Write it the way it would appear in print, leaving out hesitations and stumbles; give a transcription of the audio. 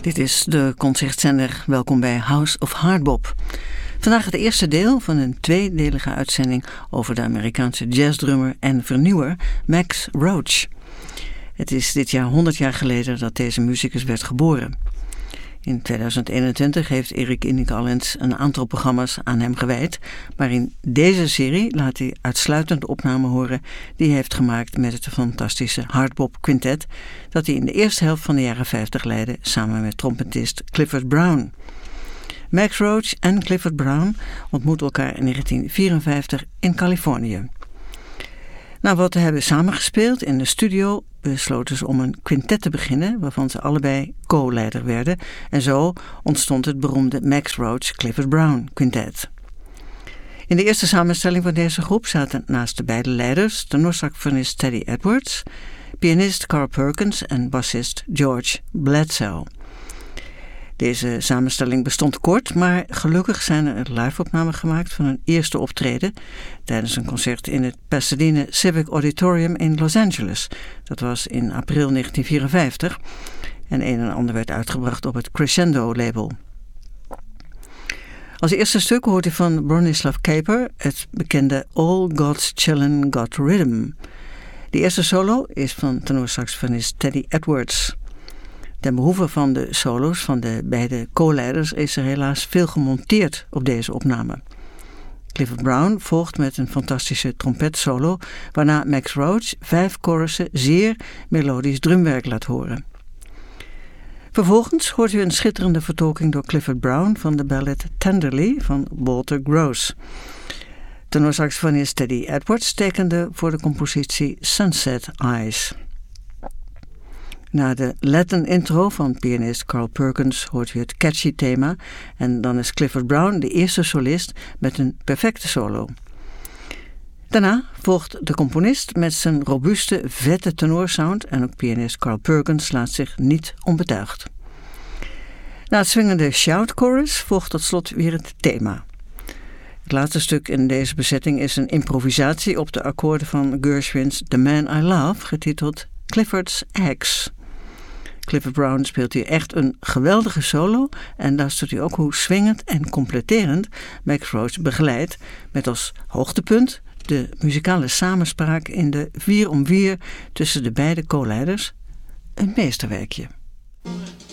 Dit is de concertzender. Welkom bij House of Hardbop. Vandaag het eerste deel van een tweedelige uitzending over de Amerikaanse jazzdrummer en vernieuwer Max Roach. Het is dit jaar 100 jaar geleden dat deze muzikus werd geboren. In 2021 heeft Erik Inikalens een aantal programma's aan hem gewijd, maar in deze serie laat hij uitsluitend opnamen horen die hij heeft gemaakt met het fantastische Hardbop Quintet dat hij in de eerste helft van de jaren 50 leidde samen met trompetist Clifford Brown. Max Roach en Clifford Brown ontmoetten elkaar in 1954 in Californië. Na wat te hebben samengespeeld in de studio besloten ze om een quintet te beginnen waarvan ze allebei co-leider werden en zo ontstond het beroemde Max Roach Clifford Brown Quintet. In de eerste samenstelling van deze groep zaten naast de beide leiders tenorsaxofonist Teddy Edwards, pianist Carl Perkins en bassist George Bledsoe. Deze samenstelling bestond kort, maar gelukkig zijn er live-opnamen gemaakt van hun eerste optreden tijdens een concert in het Pasadena Civic Auditorium in Los Angeles. Dat was in april 1954 en een en ander werd uitgebracht op het Crescendo-label. Als eerste stuk hoort u van Bronislaw Kaper het bekende All God's Chillin' Got Rhythm. De eerste solo is van tenorsaxofonist Teddy Edwards. Ten behoeve van de solo's van de beide co-leiders is er helaas veel gemonteerd op deze opname. Clifford Brown volgt met een fantastische trompetsolo, waarna Max Roach 5 chorussen zeer melodisch drumwerk laat horen. Vervolgens hoort u een schitterende vertolking door Clifford Brown van de ballad Tenderly van Walter Gross. Tenorsaxofonist Teddy Edwards tekende voor de compositie Sunset Eyes. Na de Latin intro van pianist Carl Perkins hoort u het catchy thema en dan is Clifford Brown de eerste solist met een perfecte solo. Daarna volgt de componist met zijn robuuste, vette tenorsound en ook pianist Carl Perkins laat zich niet onbetuigd. Na het swingende shout chorus volgt tot slot weer het thema. Het laatste stuk in deze bezetting is een improvisatie op de akkoorden van Gershwin's The Man I Love, getiteld Clifford's Eggs. Clifford Brown speelt hier echt een geweldige solo en luistert u ook hoe swingend en completerend Max Roach begeleidt met als hoogtepunt de muzikale samenspraak in de 4-om-4 tussen de beide co-leiders, een meesterwerkje.